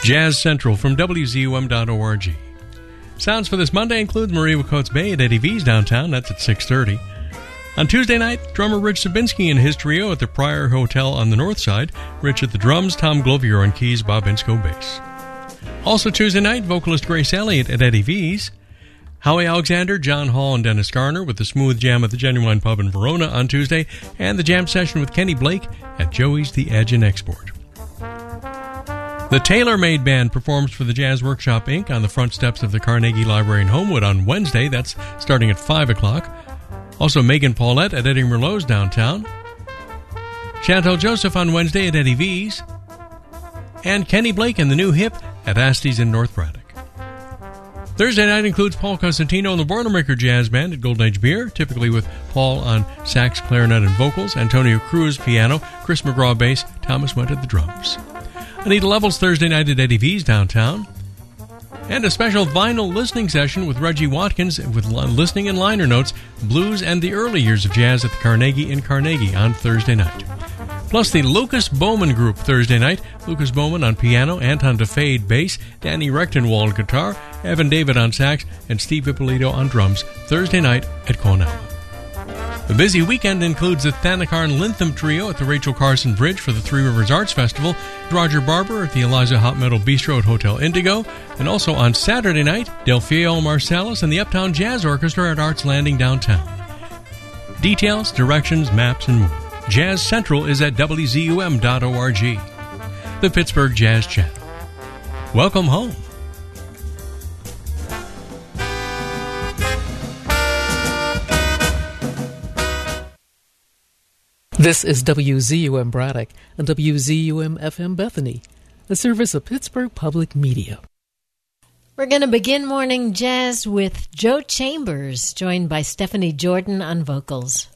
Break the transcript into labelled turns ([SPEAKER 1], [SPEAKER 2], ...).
[SPEAKER 1] Jazz Central from WZUM.org. Sounds for this Monday include Marie Wacotes Bay at Eddie V's downtown. That's at 6:30. On Tuesday night, drummer Rich Sabinski and his trio at the Prior Hotel on the north side. Rich at the drums, Tom Glovier on keys, Bob Insko bass. Also Tuesday night, vocalist Grace Elliott at Eddie V's. Howie Alexander, John Hall, and Dennis Garner with the Smooth Jam at the Genuine Pub in Verona on Tuesday, and the jam session with Kenny Blake at Joey's The Edge and Export. The Tailor-Made Band performs for the Jazz Workshop, Inc. on the front steps of the Carnegie Library in Homewood on Wednesday. That's starting at 5 o'clock. Also Megan Paulette at Eddie Merlot's downtown. Chantal Joseph on Wednesday at Eddie V's. And Kenny Blake and the New Hip at Asti's in North Braddock. Thursday night includes Paul Cosentino and the Boilermaker Jazz Band at Golden Age Beer, typically with Paul on sax, clarinet, and vocals, Antonio Cruz piano, Chris McGraw bass, Thomas Went at the drums. Anita Levels Thursday night at Eddie V's downtown. And a special vinyl listening session with Reggie Watkins with listening and liner notes, blues and the early years of jazz at the Carnegie in Carnegie on Thursday night. Plus the Lucas Bowman Group Thursday night. Lucas Bowman on piano, Anton DeFade bass, Danny Rechtenwald guitar, Evan David on sax, and Steve Ippolito on drums Thursday night at Conalma. A busy weekend includes the Thanakarn Lintham Trio at the Rachel Carson Bridge for the Three Rivers Arts Festival, Roger Barber at the Eliza Hot Meadow Bistro at Hotel Indigo, and also on Saturday night, Delfeo Marsalis and the Uptown Jazz Orchestra at Arts Landing downtown. Details, directions, maps, and more. Jazz Central is at WZUM.org. The Pittsburgh Jazz Channel. Welcome home.
[SPEAKER 2] This is WZUM Braddock and WZUM FM Bethany, a service of Pittsburgh Public Media.
[SPEAKER 3] We're going to begin morning jazz with Joe Chambers, joined by Stephanie Jordan on vocals.